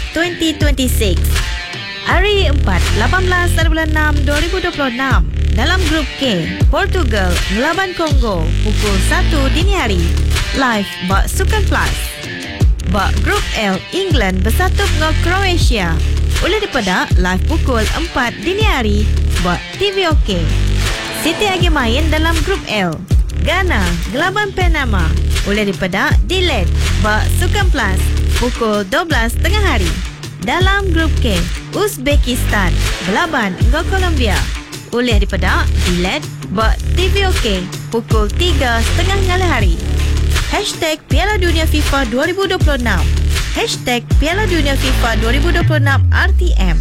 2026. Hari 4, 18 bulan 6, 2026. Dalam grup K, Portugal melawan Kongo pukul 1 dini hari. Live bak Sukan Plus. Bak grup L, England bersatu dengan Croatia. Oleh daripada live pukul 4 dini hari bak TV OK. Siti lagi main dalam grup L. Ghana gelaban Panama. Oleh daripada Delete bak Sukan Plus pukul 12 tengah hari. Dalam grup K, Uzbekistan berlaban dengan Colombia. Oleh daripada Delete bak TV OK pukul 3:30 malam hari. Hashtag Piala Dunia FIFA 2026. Hashtag Piala Dunia FIFA 2026 RTM.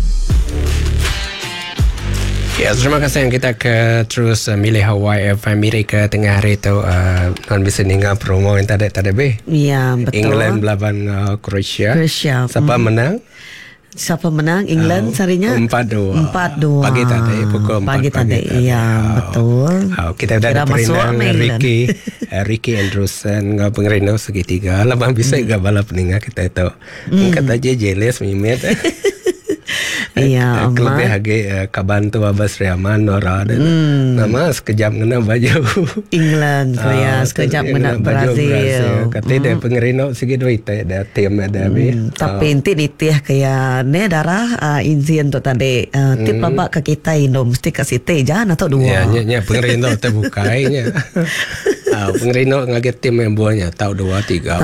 Ya, terima kasih yang kita terus milih Hawaii Amerika tengah hari itu non bisa dengar promo yang tak ada be. Ya, betul. England melawan Croatia. Siapa menang? Siapa menang? England sarinya 4-2. Pagi tadi pukul 4 pagi tadi. Ya, betul. Kita dah ada perinang Ricky Anderson ngau pengerino segitiga. Labang bisa juga balap peninga kita itu. Kata aja jealous mimet. Iya, kelebih lagi kabantu Abbas Riaman Nora dan nama sekejap kena baju England sekejap kena Brazil. Katanya dia pengerino segi duit ada tim ada tapi inti ditih kayak ne darah izin untuk tadi tip babak ke kita Indo mesti kasih teh jangan atau dua. Ya pengerino terbukainya. Pengerino ngaget tim yang buahnya tahu 2-3.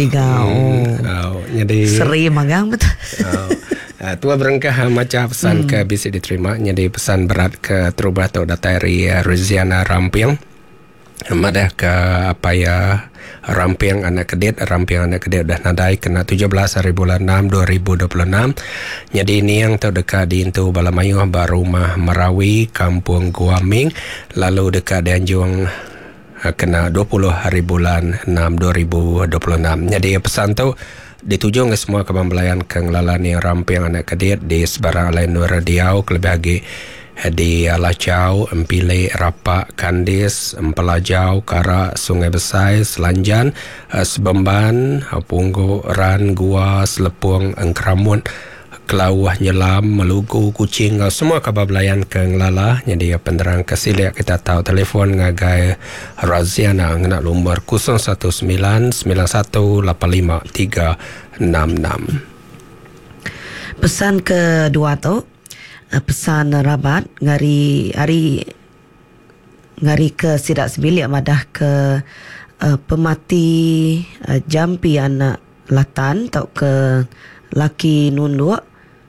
Jadi seri magang betul. Tua berengkah macam pesan ke bisa diterima. Jadi pesan berat ke terubah atau datari Roziana Rampiang. Madah ke apa ya Rampiang anak kedet dah nadai kena 17 hari bulan 6 2026. Jadi ini yang terdekat di Intu Balamayu Barumah Merawi Kampung Guaming. Lalu dekat di Anjung kena 20 hari bulan 6 2026. Jadi pesan tu dituju ke semua kebambelayan kenglalan yang Rampiang anak kedet di sebarang lain Nur Diau kelebih lagi di Alacau, Empile, Rapak, Kandis, Empelajau, Kara, Sungai Besai, Selanjan, Sebemban, Punggu, Ran, Gua, Selepung, Engkramun, Kelawah, Nyelam, Melugu, Kucing, semua kebablayan kenglala. Jadi penderang kesilik kita tahu telefon ngagai Raziana ngena lumbar 01991853666. Pesan kedua tu pesan rabat ngari ke sidak sebilik madah ke pemati jampi anak latan tau ke laki nunduk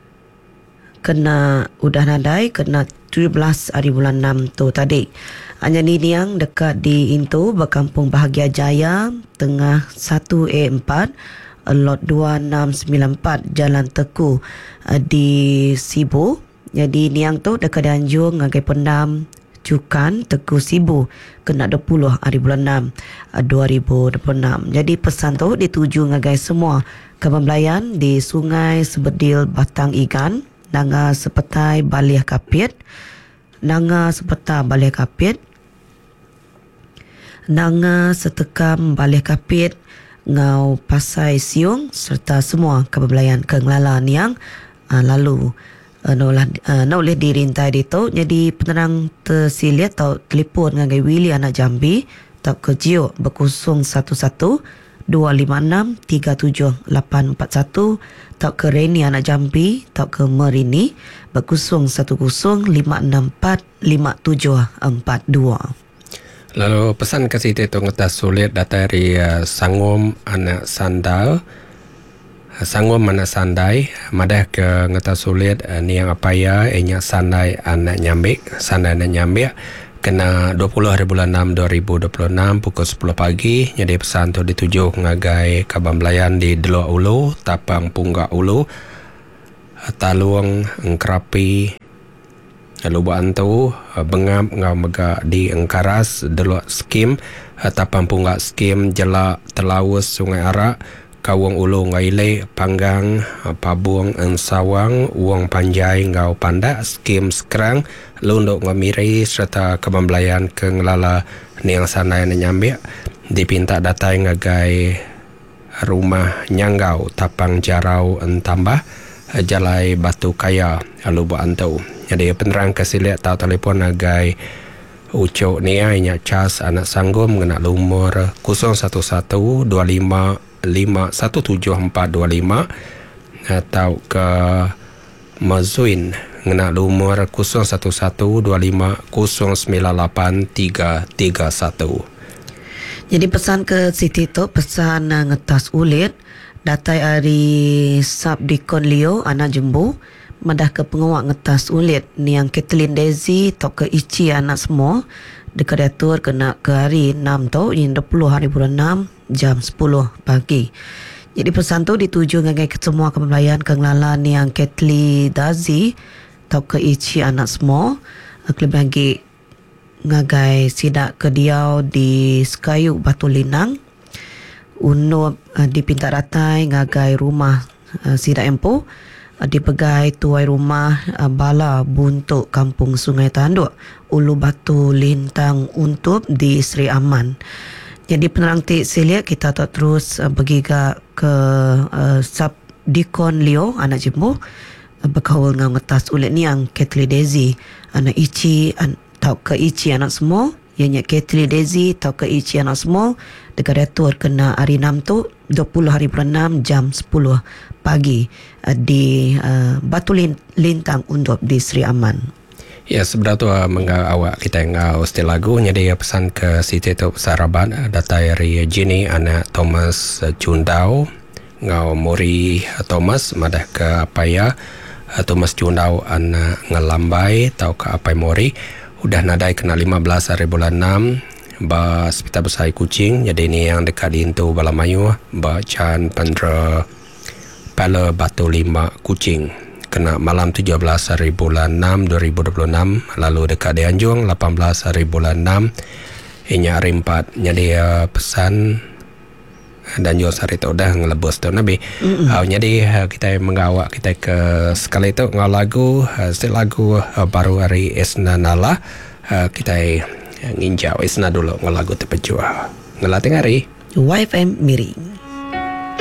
kena udah nadai kena 17 hari bulan 6 tu tadi. Hanya ni yang dekat di Intu Berkampung Bahagia Jaya tengah 1A4 lot 2694 Jalan Teku di Sibu. Jadi ni yang tu dekat di Anjung ngagai pendam Cukan Teku Sibu kena 20 hari bulan 6 2026. Jadi pesan tu dituju ngagai semua kebambelayan di Sungai Sebedil Batang Igan Nanga Sepetai Baliah Kapit, Nanga Sepeta Baliah Kapit, Nanga Setekam Baliah Kapit, Ngau Pasai Siung serta semua kebambelayan kenglalan yang lalu noleh dirintai dito. Jadi penerang tersilit atau telefon ngagai Willy anak Jambi tau ke Jio berkusung 11-256-37841 tau ke Reni anak Jambi tau ke Merini berkusung 10-564-5742. Lalu pesan ke situ tu ngata sulit datari Sangum anak Sandal Sangum anak Sandai madah ke ngata sulit ni yang apa ya enya Sandai anak Nyambik kena 20 hari bulan 6 2026 pukul 10 pagi. Jadi pesan tu dituju ngagai kabambelayan di Delok Ulu, Tapang Punggak Ulu, Taluang, Engkrapi, Lubang tu Bengap ngau mega di Engkaras, Delok Skim, Tapang Punggak Skim, Jelak Telawus Sungai Arak, Kawang Ulu Ngaile, Panggang, Pabuang Ensawang, Uang Panjai Ngau Pandak, Skim Sekerang, Lunduk Ngamiri serta kebambelayan kenglala Niang Sanai Nyambik dipinta datai ngagai rumah Nyanggau Tapang Jarau Entambah Jalai Batu Kaya Lubuk Antau. Jadi penerang kesilik tahu telefon agai ucuk ni nya cas anak sanggup mengenal umur 0112551745 atau ke Mazuin mengenal umur 0115098331. Jadi pesan ke Siti tu, pesan ngetas ulit datai hari Sabdikon Leo anak Jembu madah ke pengawak ngetas ulit ni yang Kathleen Daisy tok ke Ici anak semua dekat diatur kena ke hari 6 tu yang 20 hari bulan 6 jam 10 pagi. Jadi pesan tu dituju ngagai ke semua kepelayan kenglalan yang Kathleen Daisy tok ke Ici anak semua lebih lagi ngagai sidak ke diau di Sekayu Batu Linang unup di Pintar Ratai ngagai rumah sidak empu di pegai tuai rumah Bala Buntuk Kampung Sungai Tanduk Ulu Batu Lintang Untup di Seri Aman. Jadi penerang tik silik kita tak terus bergiga ke Sabdikon Leo anak Jembu berkawal dengan ngetas ulit ni yang Kathleen Daisy anak Ici tau ke Ici anak semua ianya Kathleen Daisy tau ke Ici anak semua dekat retur kena hari 6 tu 20 hari bulan 6 jam 10 pagi di Batu Lintang Undup di Seri Aman. Ya, sebenarnya tu awak kita ngau stil lagu jadi pesan ke Siti tu sarabat datai dari Jenny anak Thomas Cundau ngau Muri Thomas madah ke apa ya Thomas Cundau anak ngelambai tau ke apa Mori udah nadai kena 15 hari bulan 6 ba Hospital Besar Kuching. Jadi ni yang dekat di Intu Balamayu ba Chan Pandra Pala Batu 5 Kuching kena malam 17 hari bulan 6 2026. Lalu dekat di Anjung 18 hari bulan 6 inya hari 4. Jadi pesan dan juga hari tu dah ngelebus tu Nabi. Jadi kita mengawak kita ke sekali tu ngau lagu setiap lagu baru hari Isna Nala kita nginjau Isna dulu ngau lagu terpejua ngelatih hari YFM Miring.